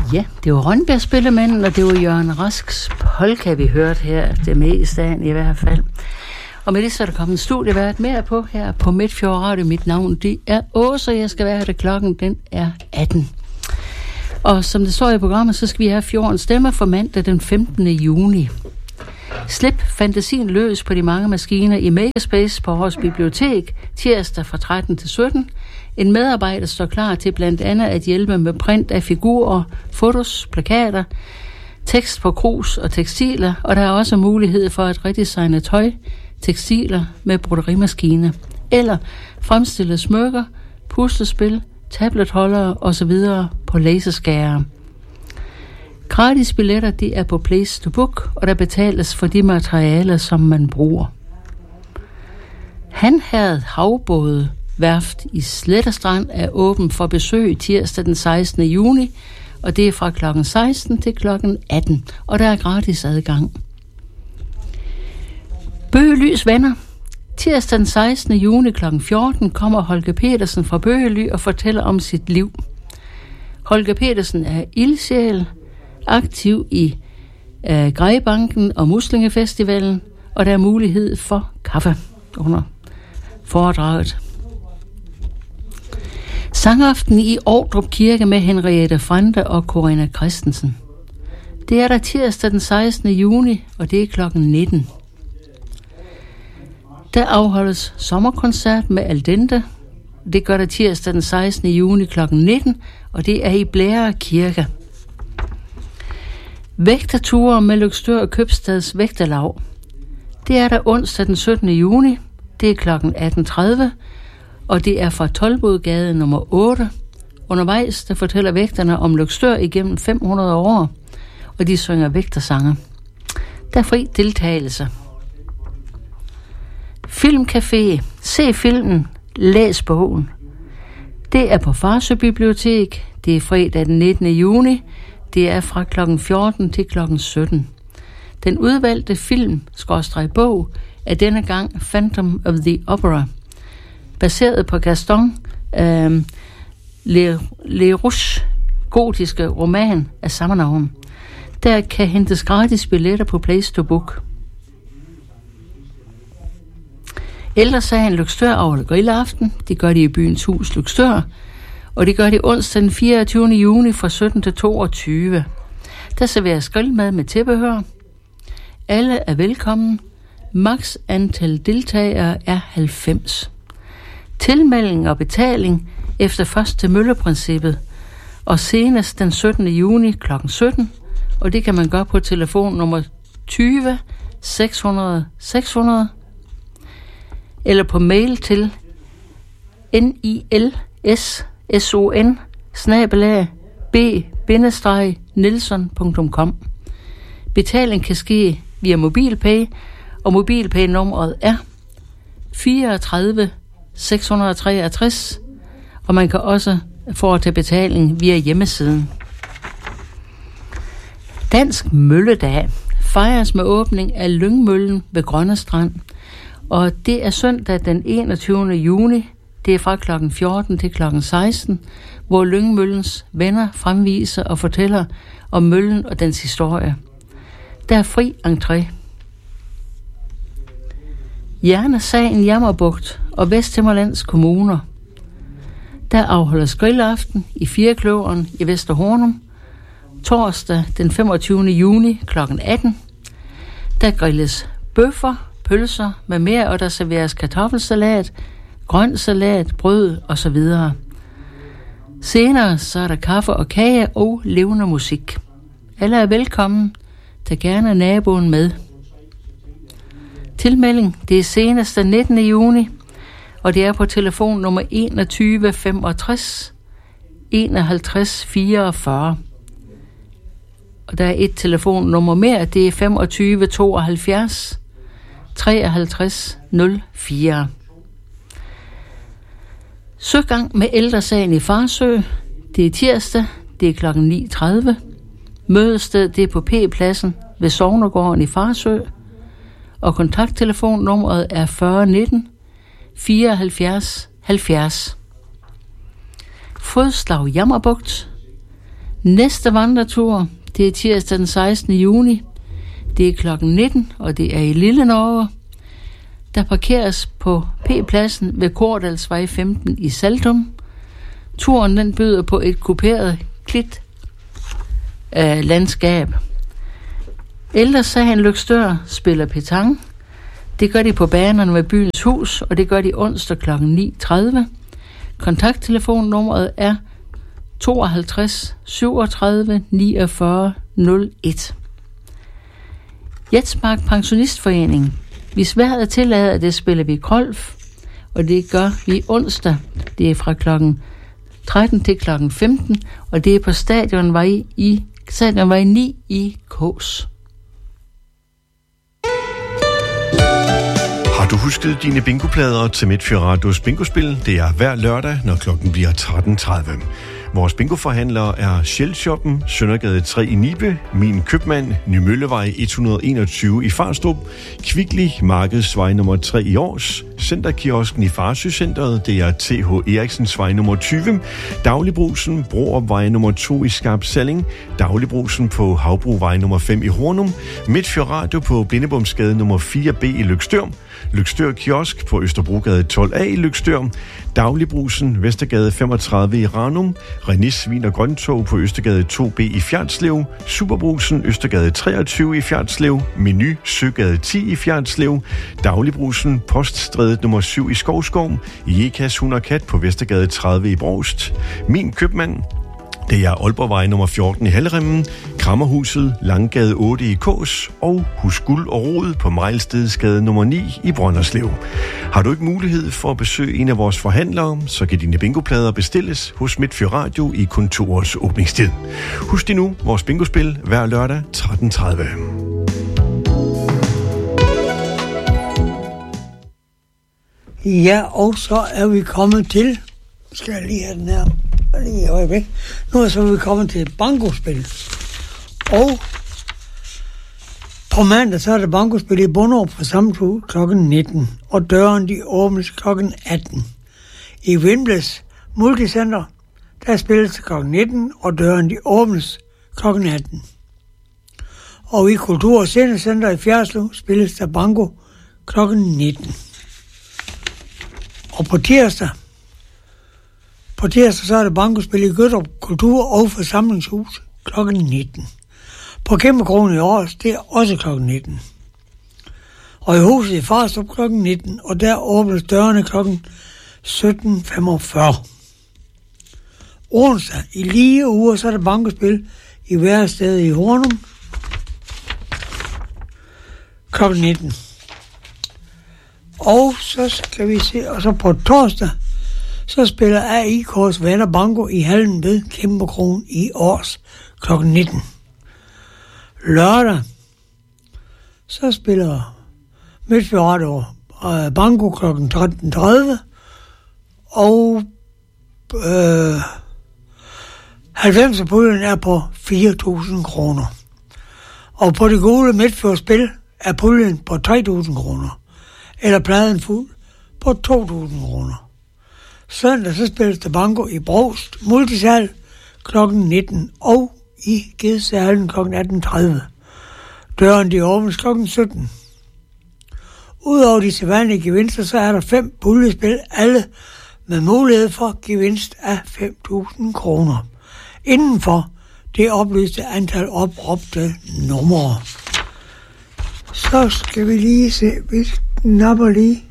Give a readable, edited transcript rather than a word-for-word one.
Ja, det var Rønbjerg Spillemanden, og det var Jørgen Rasks polka, vi hørte her, det meste af i hvert fald. Og med det så er der kommet en studievært mere på her på Midtfjord Radio. Mit navn, det er Åse, jeg skal være her, klokken den er 18. Og som det står i programmet, så skal vi have 14 stemmer for mandag den 15. juni. Slip fantasien løs på de mange maskiner i Makerspace på Aarhus Bibliotek, tirsdag fra 13 til 17. En medarbejder står klar til blandt andet at hjælpe med print af figurer, fotos, plakater, tekst på krus og tekstiler, og der er også mulighed for at redesigne tøj, tekstiler med broderimaskine, eller fremstille smykker, puslespil, tabletholdere osv. på laserskærer. Gratis billetter, de er på Place to Book, og der betales for de materialer, som man bruger. Hanherred Havbåde Værft i Sletterstrand er åben for besøg tirsdag den 16. juni, og det er fra kl. 16 til kl. 18, og der er gratis adgang. Bøgelys venner. Tirsdag den 16. juni kl. 14 kommer Holger Petersen fra Bøgely og fortæller om sit liv. Holger Petersen er ildsjæl, aktiv i Grejbanken og Muslingefestivalen, og der er mulighed for kaffe under foredraget. Sangaften i Ordrup Kirke med Henriette Frante og Corinna Christensen. Det er der tirsdag den 16. juni, og det er kl. 19. Der afholdes sommerkoncert med Aldente. Det gør der tirsdag den 16. juni kl. 19, og det er i Blære Kirke. Vægterture med Løgstør Købstads Vægterlaug. Det er der onsdag den 17. juni. Det er kl. 18.30, og det er fra Toldbodgade nummer 8. Undervejs, der fortæller vægterne om Løgstør igennem 500 år, og de synger vægtersange. Der er fri deltagelse. Filmcafé. Se filmen, læs bogen. Det er på Farsø Bibliotek. Det er fredag den 19. juni. Det er fra kl. 14 til kl. 17. Den udvalgte film/bog er denne gang Phantom of the Opera, baseret på Gaston Leroux's gotiske roman af samme navn. Der kan hentes gratis billetter på Place to Book. Ældresagen Løgstør afholder grillaften. Det gør de i Byens Hus Løgstør, og det gør de onsdag den 24. juni fra 17 til 22. Der serveres grillmad med tilbehør. Alle er velkommen. Max antal deltagere er 90. Tilmelding og betaling efter først til mølleprincippet, og senest den 17. juni kl. 17, og det kan man gøre på telefon nummer 20 600 600, eller på mail til nilson@b-nilson.com. Betaling kan ske via MobilePay, og MobilePay-nummeret er 34 663, og man kan også foretage betaling via hjemmesiden. Dansk Mølledag fejres med åbning af Lyngmøllen ved Grønne Strand, og det er søndag den 21. juni. Det er fra kl. 14 til kl. 16, hvor Lyngmøllens venner fremviser og fortæller om møllen og dens historie. Der er fri entré. Hjernesagen Jammerbugt og Vesthimmerlands Kommuner. Der afholdes grillaften i Firekløveren i Vesterhornum torsdag den 25. juni kl. 18. Der grilles bøffer, pølser med mere, og der serveres kartoffelsalat, grøn salat, brød osv. Senere så er der kaffe og kage og levende musik. Alle er velkommen. Tag gerne naboen med. Tilmelding, det er senest den 19. juni, og det er på telefon nummer 21 65 51 44. Og der er et telefonnummer mere, det er 25 72 53 04. Søgang med ældresagen i Farsø. Det er tirsdag, det er kl. 9.30. Mødested, det er på P-pladsen ved Sognegården i Farsø. Og kontakttelefonnummeret er 4019 74 70. Fodslag Jammerbugt. Næste vandretur, det er tirsdag den 16. juni. Det er klokken 19, og det er i Lille Norge. Der parkeres på P-pladsen ved Kordalsvej 15 i Saltum. Turen den byder på et kuperet klit landskab. Ældre Sagen Løgstør spiller petanque. Det gør de på banerne ved Byens Hus, og det gør de onsdag kl. 9.30. Kontakttelefonnummeret er 52 37 49 01. Jetsmark Pensionistforening. Hvis vejret tillader det, spiller vi golf, og det gør vi onsdag. Det er fra klokken 13 til klokken 15, og det er på Stadionvej 9 i Kås. Har du husket dine bingoplader til Midtfjord Radios bingospil? Det er hver lørdag, når klokken bliver 13.30. Vores bingoforhandlere er Shell-shoppen, Søndergade 3 i Nibe, Min Købmand, Nymøllevej 121 i Farstrup, Kvickly, Markedsvej nummer 3 i Års, Centerkiosken i Farsøcenteret, det er TH Eriksens vej nummer 20, Dagligbrusen, Broopvej nummer 2 i Skarp Salling, Dagligbrusen på Havbruvej nummer 5 i Hornum, Midtfjord Radio på Blindebomsgade nummer 4B i Løgstør, Løgstør Kiosk på Østerbrogade 12A i Løgstør, Dagligbrusen, Vestergade 35 i Ranum, Renis Svin og Grøntog på Østergade 2B i Fjerdslev, Superbrusen, Østergade 23 i Fjerdslev, Menu, Søgade 10 i Fjerdslev, Dagligbrusen, Poststrædet nummer 7 i Skovskov, Jekas Hund og Kat på Vestergade 30 i Brovst, Min Købmand, det er Aalborgvej nummer 14 i Halleremmen, Krammerhuset, Langgade 8 i Kås og Hus Guld og Rod på Mejlstedsgade nummer 9 i Brønderslev. Har du ikke mulighed for at besøge en af vores forhandlere, så kan dine bingoplader bestilles hos Midtfjord Radio i kontorets åbningstid. Husk nu vores bingospil hver lørdag 13.30. Ja, og så er vi kommet til... Skal jeg lige have den her? Lige et øjeblik. Nu er så vi kommet til bankospil. Og på mandag så er der bankospil i Bonderup fra Sammenhus kl. 19. Og døren de åbnes kl. 18. I Vindblæs Multicenter, der spilles til kl. 19, og døren de åbnes kl. 18. Og i Kultur- og Scenecenter i Fjerdslev spilles der banko kl. 19. Og på tirsdag så er det bankospil i Gødrup Kultur- og Forsamlingshus kl. 19. På Kæmpekrogen i Års, det er også kl. 19. Og i huset i Farstrup kl. 19, og der åbnes dørene kl. 17.45. Onsdag i lige uger, så er der bankospil i Værested i Hornum kl. 19. Og så skal vi se, og så på torsdag, så spiller AIK's venner banko i hallen ved Kæmpekrogen i Års kl. 19. Lørdag, så spiller Midtfjord Radio banko kl. 13.30, og 90'er-puljen er på 4.000 kroner. Og på det gule Midtfjord-spil er puljen på 3.000 kroner, eller pladen fuld på 2.000 kroner. Søndag så spilles der banko i Brovst Multisal kl. 19 og i Gedshallen kl. 18.30. Døren de åbnes kl. 17. Udover de sædvanlige gevinster, så er der 5 puljespil, alle med mulighed for gevinst af 5.000 kroner. Indenfor det oplyste antal opråbte numre. Så skal vi lige se, vi napper lige